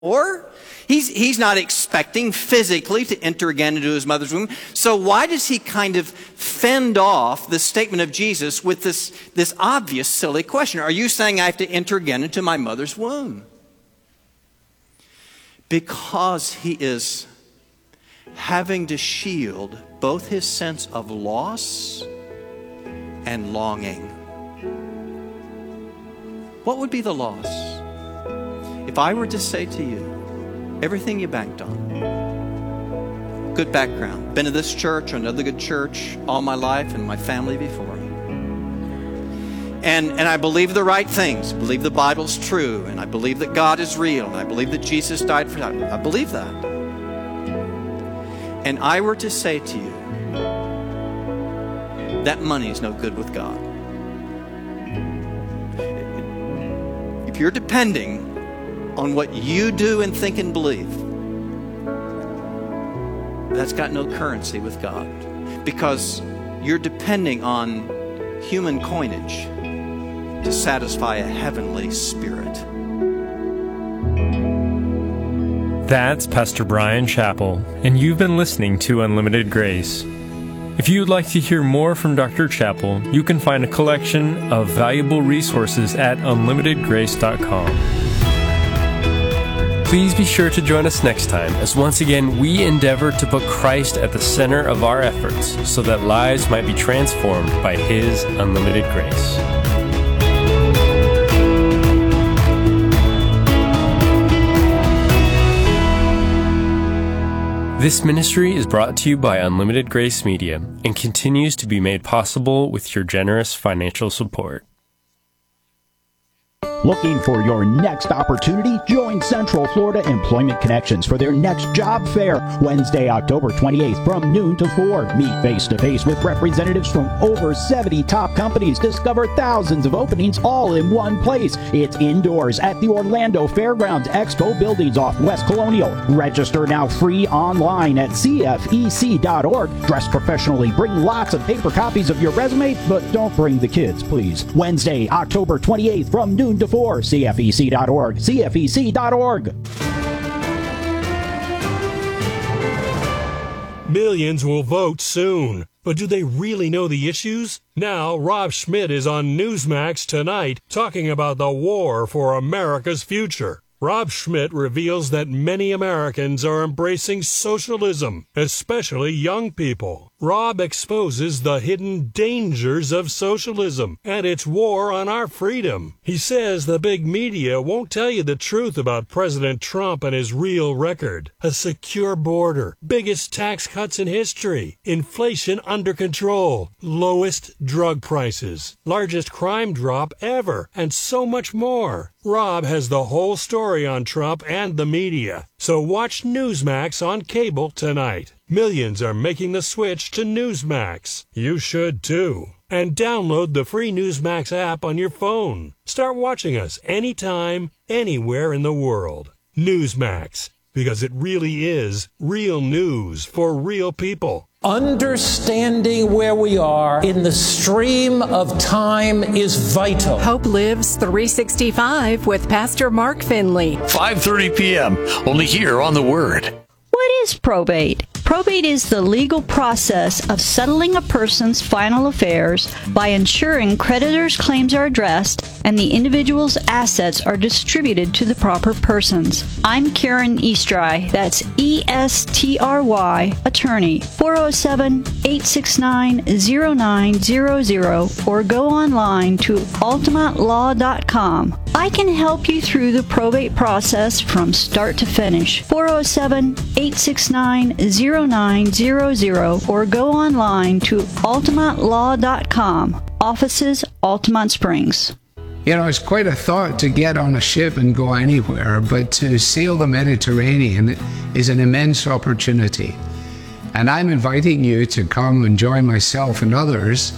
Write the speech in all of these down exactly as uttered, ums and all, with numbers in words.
Or he's, he's not expecting physically to enter again into his mother's womb. So why does he kind of fend off the statement of Jesus with this, this obvious silly question? Are you saying I have to enter again into my mother's womb? Because he is having to shield both his sense of loss and longing. What would be the loss? If I were to say to you, everything you banked on, good background, been to this church or another good church all my life and my family before, and, and I believe the right things, believe the Bible's true, and I believe that God is real, and I believe that Jesus died for that. I believe that. And I were to say to you, that money is no good with God. If you're depending on what you do and think and believe, that's got no currency with God, because you're depending on human coinage to satisfy a heavenly spirit. That's Pastor Bryan Chapell, and you've been listening to Unlimited Grace. If you'd like to hear more from Doctor Chapell, you can find a collection of valuable resources at unlimited grace dot com. Please be sure to join us next time, as once again we endeavor to put Christ at the center of our efforts so that lives might be transformed by His unlimited grace. This ministry is brought to you by Unlimited Grace Media and continues to be made possible with your generous financial support. Looking for your next opportunity? Join Central Florida Employment Connections for their next job fair, Wednesday, October twenty-eighth from noon to four. Meet face-to-face with representatives from over seventy top companies. Discover thousands of openings all in one place. It's indoors at the Orlando Fairgrounds Expo Buildings off West Colonial. Register now free online at C F E C dot org. Dress professionally. Bring lots of paper copies of your resume, but don't bring the kids, please. Wednesday, October twenty-eighth from noon to four. C F E C dot org. C F E C dot org. Millions will vote soon, but do they really know the issues? Now, Rob Schmitt is on Newsmax tonight talking about the war for America's future. Rob Schmitt reveals that many Americans are embracing socialism, especially young people. Rob exposes the hidden dangers of socialism and its war on our freedom. He says the big media won't tell you the truth about President Trump and his real record. A secure border, biggest tax cuts in history, inflation under control, lowest drug prices, largest crime drop ever, and so much more. Rob has the whole story on Trump and the media. So watch Newsmax on cable tonight. Millions are making the switch to Newsmax. You should too. And download the free Newsmax app on your phone. Start watching us anytime, anywhere in the world. Newsmax, because it really is real news for real people. Understanding where we are in the stream of time is vital. Hope Lives three sixty-five with Pastor Mark Finley. five thirty p.m. only here on The Word. What is probate? Probate is the legal process of settling a person's final affairs by ensuring creditors' claims are addressed and the individual's assets are distributed to the proper persons. I'm Karen Eastry, that's E S T R Y, attorney, four oh seven, eight six nine, oh nine hundred, or go online to altamont law dot com. I can help you through the probate process from start to finish. four oh seven, eight six nine, oh nine hundred, or go online to altamont law dot com. Offices, Altamont Springs. You know, it's quite a thought to get on a ship and go anywhere, but to sail the Mediterranean is an immense opportunity. And I'm inviting you to come and join myself and others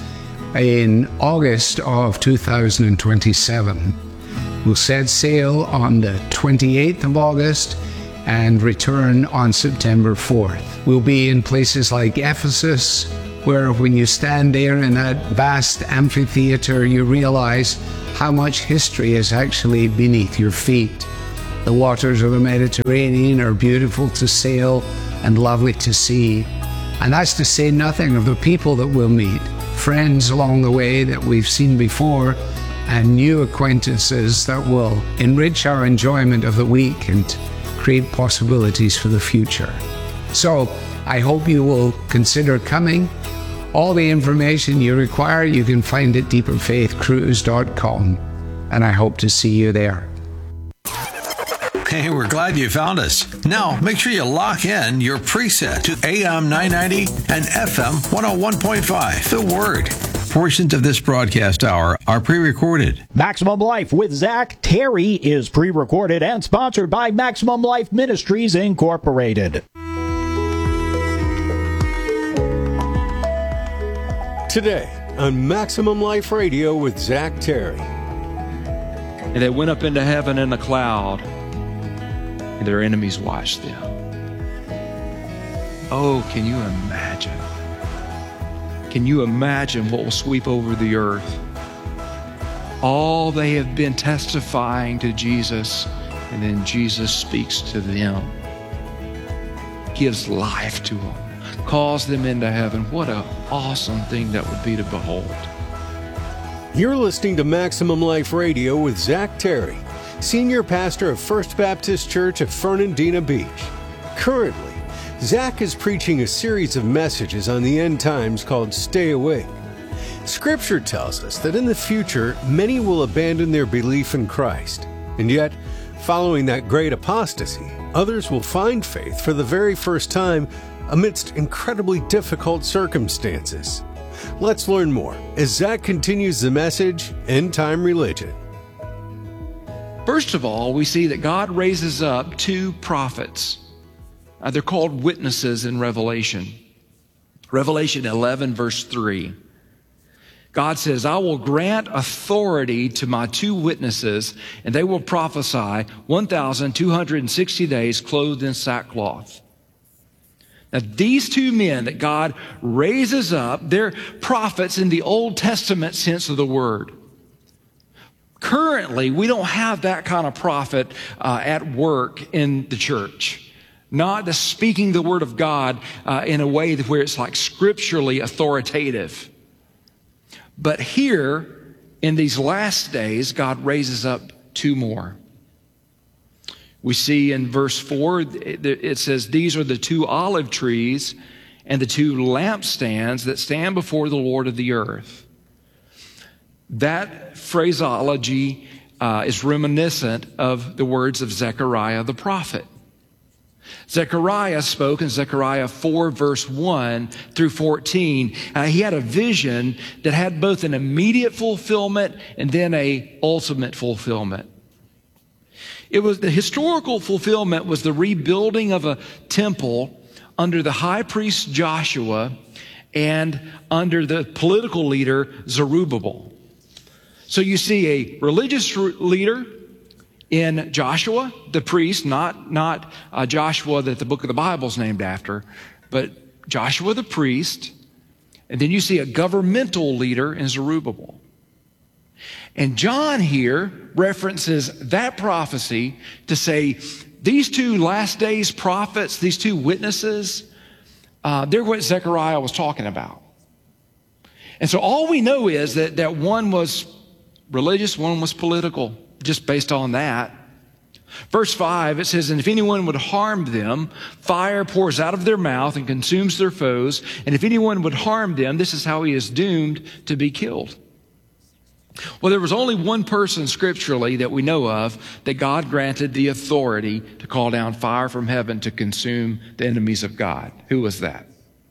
in August of two thousand twenty-seven. We'll set sail on the twenty-eighth of August and return on September fourth. We'll be in places like Ephesus, where when you stand there in that vast amphitheater, you realize how much history is actually beneath your feet. The waters of the Mediterranean are beautiful to sail and lovely to see. And that's to say nothing of the people that we'll meet, friends along the way that we've seen before, and new acquaintances that will enrich our enjoyment of the week and create possibilities for the future. So I hope you will consider coming. All the information you require you can find at deeper faith cruise dot com, and I hope to see you there. Hey, we're glad you found us. Now, make sure you lock in your preset to A M nine ninety and F M one oh one point five. The Word. Portions of this broadcast hour are pre-recorded. Maximum Life with Zach Terry is pre-recorded and sponsored by Maximum Life Ministries Incorporated. Today on Maximum Life Radio with Zach Terry. And they went up into heaven in a cloud, and their enemies watched them. Oh, can you imagine? Can you imagine what will sweep over the earth? All they have been testifying to Jesus, and then Jesus speaks to them, gives life to them, calls them into heaven. What an awesome thing that would be to behold. You're listening to Maximum Life Radio with Zach Terry, Senior Pastor of First Baptist Church of Fernandina Beach. Currently, Zach is preaching a series of messages on the end times called Stay Awake. Scripture tells us that in the future, many will abandon their belief in Christ. And yet, following that great apostasy, others will find faith for the very first time amidst incredibly difficult circumstances. Let's learn more as Zach continues the message, End Time Religion. First of all, we see that God raises up two prophets. Uh, they're called witnesses in Revelation. Revelation eleven, verse three. God says, I will grant authority to my two witnesses, and they will prophesy one thousand two hundred sixty days clothed in sackcloth. Now, these two men that God raises up, they're prophets in the Old Testament sense of the word. Currently, we don't have that kind of prophet uh, at work in the church. Not the speaking the word of God uh, in a way where it's like scripturally authoritative. But here, in these last days, God raises up two more. We see in verse four, it says, these are the two olive trees and the two lampstands that stand before the Lord of the earth. That phraseology uh, is reminiscent of the words of Zechariah the prophet. Zechariah spoke in Zechariah four, verse one through fourteen. Uh, he had a vision that had both an immediate fulfillment and then a ultimate fulfillment. It was the historical fulfillment was the rebuilding of a temple under the high priest Joshua and under the political leader Zerubbabel. So you see a religious leader in Joshua, the priest, not, not uh, Joshua that the book of the Bible is named after, but Joshua the priest. And then you see a governmental leader in Zerubbabel. And John here references that prophecy to say these two last days prophets, these two witnesses, uh, they're what Zechariah was talking about. And so all we know is that, that one was religious, one was political, just based on that. Verse five, it says, and if anyone would harm them, fire pours out of their mouth and consumes their foes. And if anyone would harm them, this is how he is doomed to be killed. Well, there was only one person scripturally that we know of that God granted the authority to call down fire from heaven to consume the enemies of God. Who was that?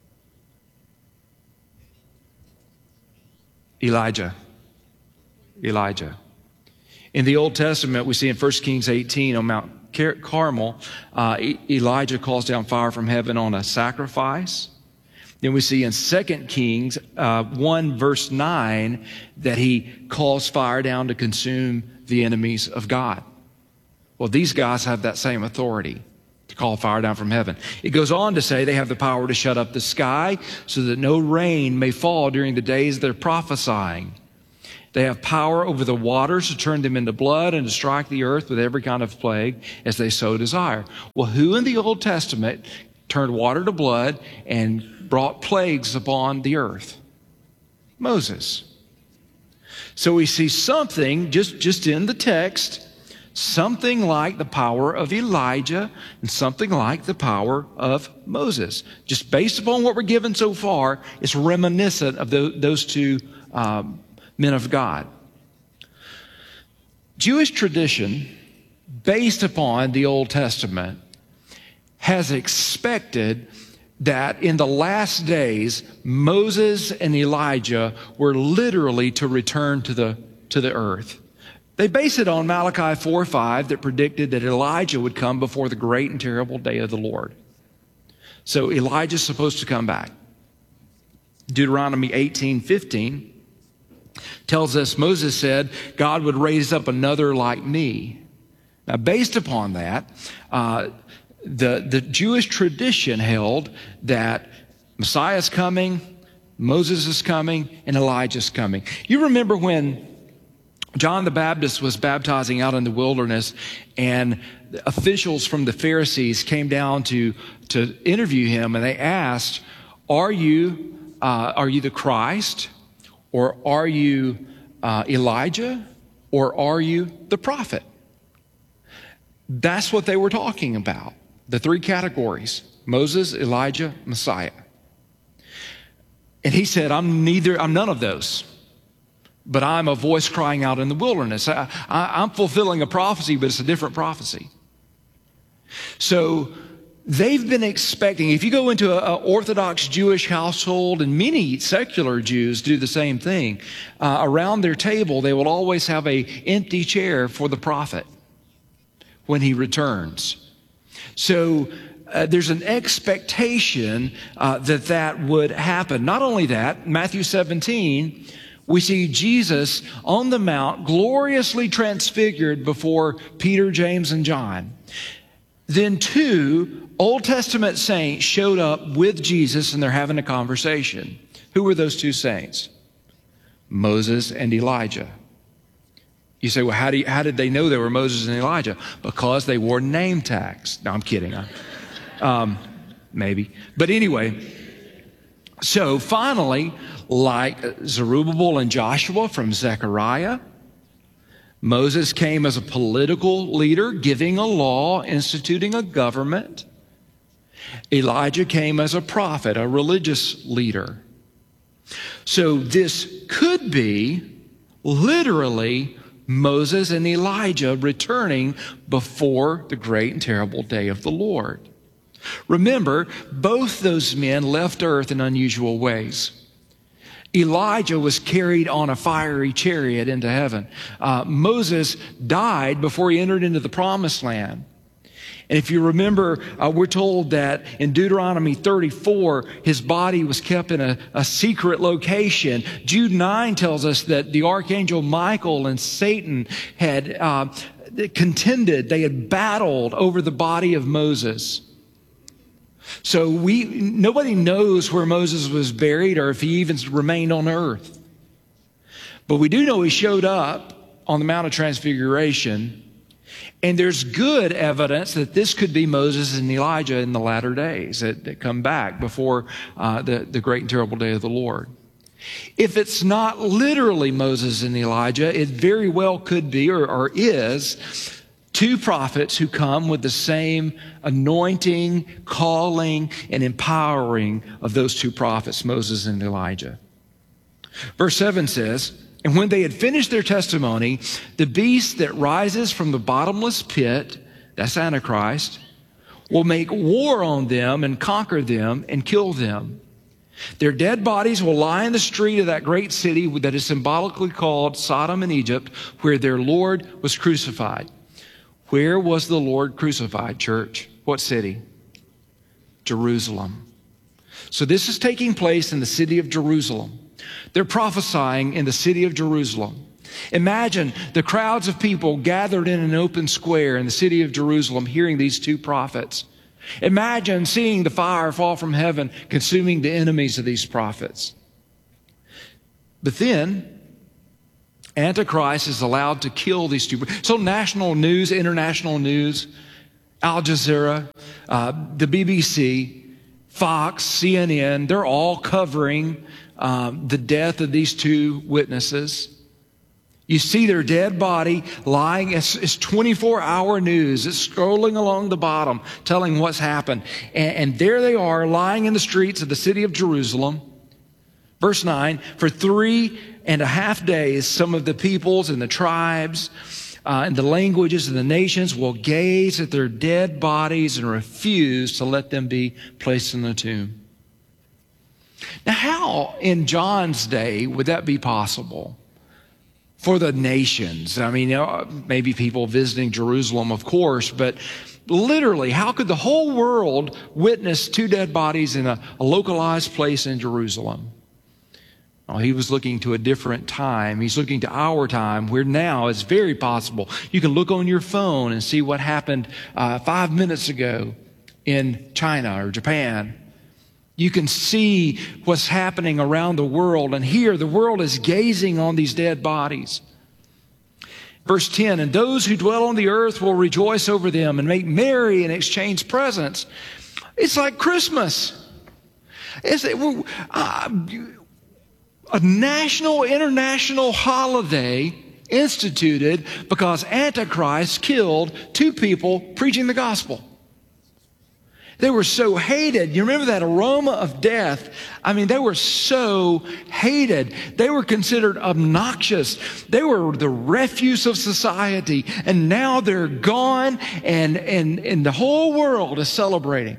Elijah. Elijah. In the Old Testament, we see in First Kings eighteen on Mount Carmel, uh, Elijah calls down fire from heaven on a sacrifice. Then we see in Second Kings uh, one, verse nine, that he calls fire down to consume the enemies of God. Well, these guys have that same authority to call fire down from heaven. It goes on to say they have the power to shut up the sky so that no rain may fall during the days they're prophesying. They have power over the waters to turn them into blood and to strike the earth with every kind of plague as they so desire. Well, who in the Old Testament turned water to blood and brought plagues upon the earth? Moses. So we see something just, just in the text, something like the power of Elijah and something like the power of Moses. Just based upon what we're given so far, it's reminiscent of the, those two um, men of God. Jewish tradition, based upon the Old Testament, has expected that in the last days, Moses and Elijah were literally to return to the, to the earth. They base it on Malachi four five that predicted that Elijah would come before the great and terrible day of the Lord. So Elijah's supposed to come back. Deuteronomy eighteen fifteen tells us Moses said God would raise up another like me. Now, based upon that, uh, the, the Jewish tradition held that Messiah is coming, Moses is coming, and Elijah is coming. You remember when John the Baptist was baptizing out in the wilderness, and officials from the Pharisees came down to, to interview him, and they asked, are you, uh, are you the Christ? Or are you uh, Elijah? Or are you the prophet? That's what they were talking about. The three categories: Moses, Elijah, Messiah. And he said, I'm neither, I'm none of those. But I'm a voice crying out in the wilderness. I, I, I'm fulfilling a prophecy, but it's a different prophecy. So they've been expecting, if you go into an Orthodox Jewish household, and many secular Jews do the same thing, uh, around their table they will always have an empty chair for the prophet when he returns. So uh, there's an expectation uh, that that would happen. Not only that, Matthew seventeen, we see Jesus on the mount gloriously transfigured before Peter, James, and John. Then two Old Testament saints showed up with Jesus, and they're having a conversation. Who were those two saints? Moses and Elijah. You say, well, how, do you, how did they know they were Moses and Elijah? Because they wore name tags. No, I'm kidding. Um, maybe. But anyway, so finally, like Zerubbabel and Joshua from Zechariah, Moses came as a political leader, giving a law, instituting a government. Elijah came as a prophet, a religious leader. So this could be literally Moses and Elijah returning before the great and terrible day of the Lord. Remember, both those men left earth in unusual ways. Elijah was carried on a fiery chariot into heaven. Uh, Moses died before he entered into the promised land. And if you remember, uh, we're told that in Deuteronomy thirty-four, his body was kept in a, a secret location. Jude nine tells us that the archangel Michael and Satan had uh, contended, they had battled over the body of Moses. So we, nobody knows where Moses was buried or if he even remained on earth. But we do know he showed up on the Mount of Transfiguration. And there's good evidence that this could be Moses and Elijah in the latter days that, that come back before uh, the, the great and terrible day of the Lord. If it's not literally Moses and Elijah, it very well could be or, or is two prophets who come with the same anointing, calling, and empowering of those two prophets, Moses and Elijah. Verse seven says, and when they had finished their testimony, the beast that rises from the bottomless pit, that's Antichrist, will make war on them and conquer them and kill them. Their dead bodies will lie in the street of that great city that is symbolically called Sodom and Egypt, where their Lord was crucified. Where was the Lord crucified, church? What city? Jerusalem. So this is taking place in the city of Jerusalem. They're prophesying in the city of Jerusalem. Imagine the crowds of people gathered in an open square in the city of Jerusalem hearing these two prophets. Imagine seeing the fire fall from heaven, consuming the enemies of these prophets. But then, Antichrist is allowed to kill these two. So national news, international news, Al Jazeera, uh, the B B C, Fox, C N N, they're all covering um, the death of these two witnesses. You see their dead body lying. It's, it's twenty-four hour news. It's scrolling along the bottom, telling what's happened. And, and there they are, lying in the streets of the city of Jerusalem. Verse nine, for three and a half days, some of the peoples and the tribes uh, and the languages and the nations will gaze at their dead bodies and refuse to let them be placed in the tomb. Now, how in John's day would that be possible? For the nations. I mean, you know, maybe people visiting Jerusalem, of course, but literally, how could the whole world witness two dead bodies in a, a localized place in Jerusalem? Well, he was looking to a different time. He's looking to our time, where now it's very possible. You can look on your phone and see what happened uh, five minutes ago in China or Japan. You can see what's happening around the world. And here, the world is gazing on these dead bodies. Verse ten, and those who dwell on the earth will rejoice over them and make merry and exchange presents. It's like Christmas. It's uh, a national, international holiday instituted because Antichrist killed two people preaching the gospel. They were so hated. You remember that aroma of death? I mean, they were so hated. They were considered obnoxious. They were the refuse of society. And now they're gone, and, and, and the whole world is celebrating.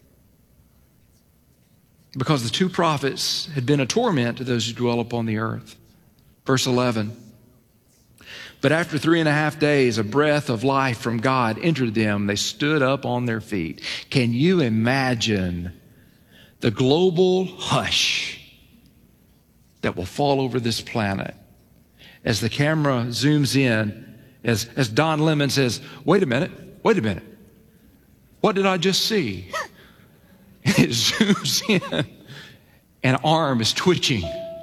Because the two prophets had been a torment to those who dwell upon the earth. Verse eleven. But after three and a half days, a breath of life from God entered them. They stood up on their feet. Can you imagine the global hush that will fall over this planet as the camera zooms in, as, as Don Lemon says, wait a minute, wait a minute. What did I just see? It zooms in. An arm is twitching.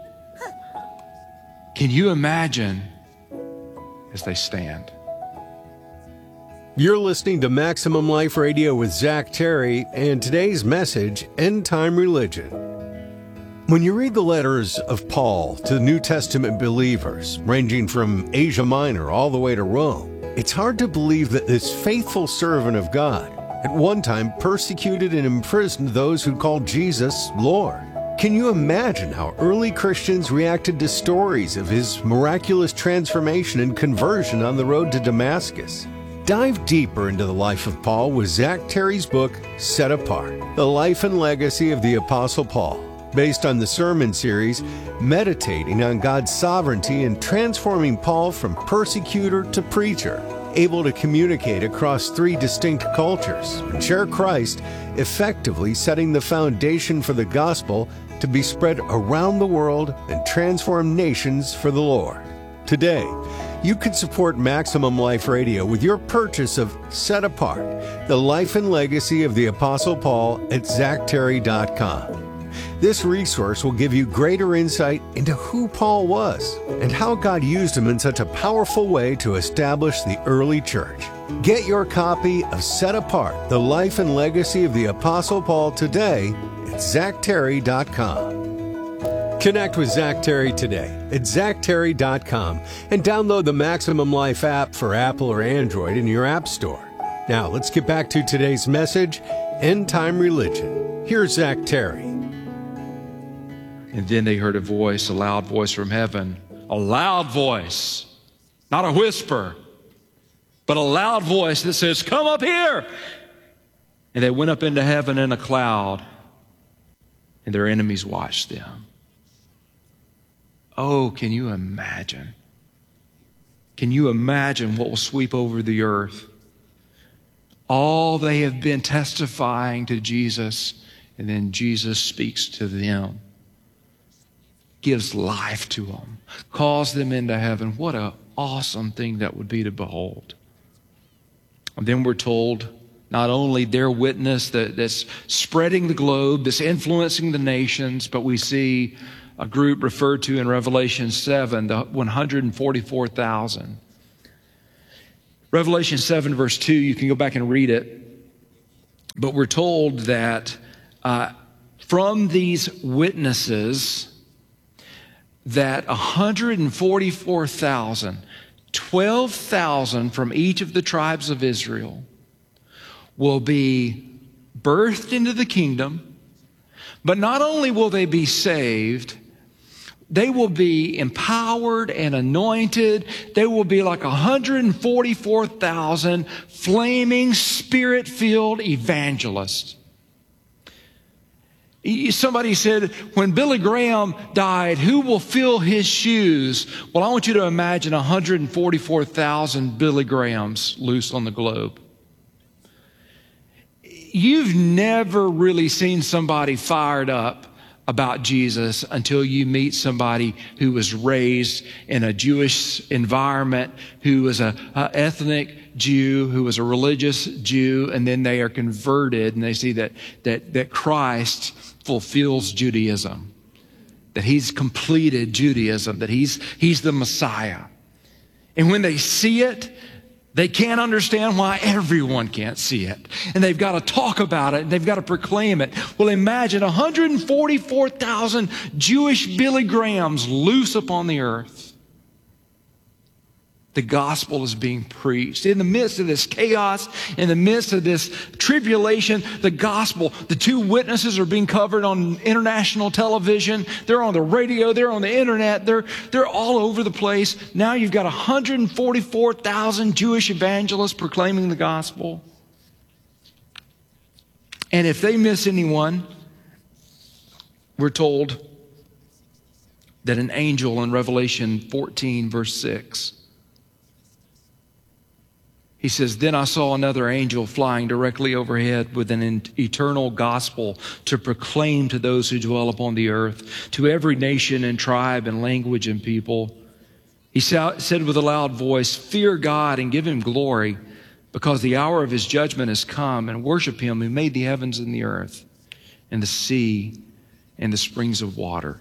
Can you imagine as they stand? You're listening to Maximum Life Radio with Zach Terry, and today's message, End Time Religion. When you read the letters of Paul to the New Testament believers, ranging from Asia Minor all the way to Rome, it's hard to believe that this faithful servant of God at one time persecuted and imprisoned those who called Jesus Lord. Can you imagine how early Christians reacted to stories of his miraculous transformation and conversion on the road to Damascus? Dive deeper into the life of Paul with Zach Terry's book, Set Apart, The Life and Legacy of the Apostle Paul, based on the sermon series meditating on God's sovereignty and transforming Paul from persecutor to preacher, able to communicate across three distinct cultures and share Christ, effectively setting the foundation for the gospel to be spread around the world and transform nations for the Lord. Today, you can support Maximum Life Radio with your purchase of Set Apart, The Life and Legacy of the Apostle Paul at zach terry dot com. This resource will give you greater insight into who Paul was and how God used him in such a powerful way to establish the early church. Get your copy of Set Apart, The Life and Legacy of the Apostle Paul today at zach terry dot com. Connect with Zach Terry today at zach terry dot com and download the Maximum Life app for Apple or Android in your app store. Now, let's get back to today's message, End Time Religion. Here's Zach Terry. And then they heard a voice, a loud voice from heaven, a loud voice, not a whisper, but a loud voice that says, come up here. And they went up into heaven in a cloud, and their enemies watched them. Oh, can you imagine? Can you imagine what will sweep over the earth? All they have been testifying to Jesus, and then Jesus speaks to them, gives life to them, calls them into heaven. What an awesome thing that would be to behold. And then we're told not only their witness that, that's spreading the globe, that's influencing the nations, but we see a group referred to in Revelation seven, the one hundred forty-four thousand. Revelation seven, verse two, you can go back and read it. But we're told that uh, from these witnesses, that one hundred forty-four thousand, twelve thousand from each of the tribes of Israel will be birthed into the kingdom. But not only will they be saved, they will be empowered and anointed. They will be like one hundred forty-four thousand flaming, spirit-filled evangelists. Somebody said, when Billy Graham died, who will fill his shoes? Well, I want you to imagine one hundred forty-four thousand Billy Grahams loose on the globe. You've never really seen somebody fired up about Jesus until you meet somebody who was raised in a Jewish environment, who was a, a ethnic Jew, who was a religious Jew, and then they are converted and they see that that that Christ fulfills Judaism, that he's completed Judaism, that he's he's the Messiah. And when they see it, they can't understand why everyone can't see it. And they've got to talk about it, and they've got to proclaim it. Well, imagine one hundred forty-four thousand Jewish Billy Grahams loose upon the earth. The gospel is being preached. In the midst of this chaos, in the midst of this tribulation, the gospel, the two witnesses are being covered on international television. They're on the radio. They're on the internet. They're, they're all over the place. Now you've got one hundred forty-four thousand Jewish evangelists proclaiming the gospel. And if they miss anyone, we're told that an angel in Revelation fourteen, verse six, he says, then I saw another angel flying directly overhead with an eternal gospel to proclaim to those who dwell upon the earth, to every nation and tribe and language and people. He said with a loud voice, fear God and give him glory, because the hour of his judgment has come, and worship him who made the heavens and the earth and the sea and the springs of water.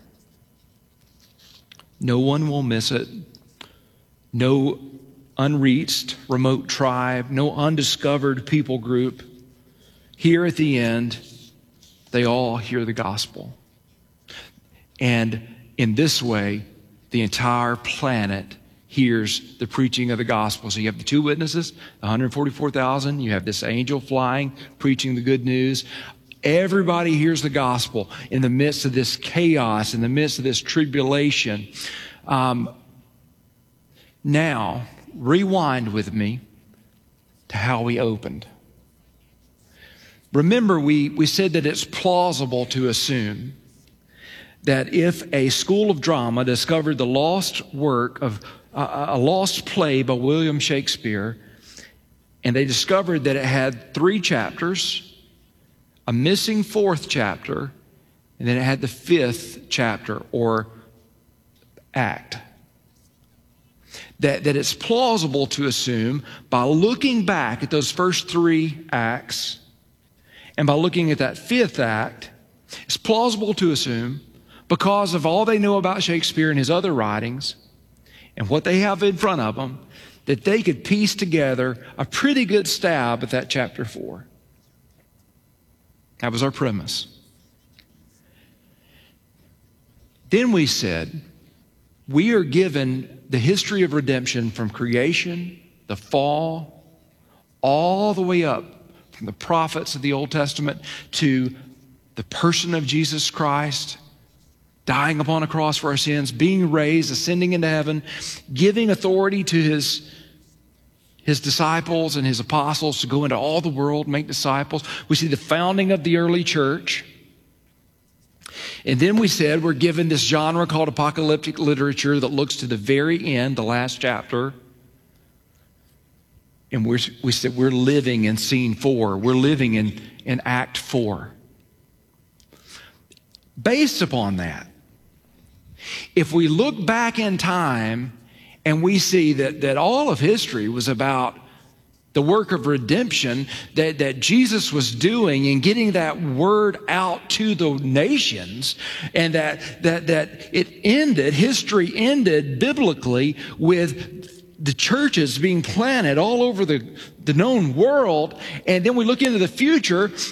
No one will miss it. No unreached, remote tribe, no undiscovered people group. Here at the end, they all hear the gospel. And in this way, the entire planet hears the preaching of the gospel. So you have the two witnesses, one hundred forty-four thousand. You have this angel flying, preaching the good news. Everybody hears the gospel in the midst of this chaos, in the midst of this tribulation. Um, now, rewind with me to how we opened. Remember, we, we said that it's plausible to assume that if a school of drama discovered the lost work of uh, a lost play by William Shakespeare, and they discovered that it had three chapters, a missing fourth chapter, and then it had the fifth chapter or act, That, that it's plausible to assume by looking back at those first three acts and by looking at that fifth act, it's plausible to assume, because of all they know about Shakespeare and his other writings and what they have in front of them, that they could piece together a pretty good stab at that chapter four. That was our premise. Then we said, we are given the history of redemption from creation, the fall, all the way up from the prophets of the Old Testament to the person of Jesus Christ, dying upon a cross for our sins, being raised, ascending into heaven, giving authority to his, his disciples and his apostles to go into all the world, make disciples. We see the founding of the early church. And then we said we're given this genre called apocalyptic literature that looks to the very end, the last chapter. And we're, we said we're living in scene four. We're living in, in act four. Based upon that, if we look back in time and we see that, that all of history was about The work of redemption that, that Jesus was doing and getting that word out to the nations, and that, that, that it ended, history ended biblically with the churches being planted all over the, the known world. And then we look into the future,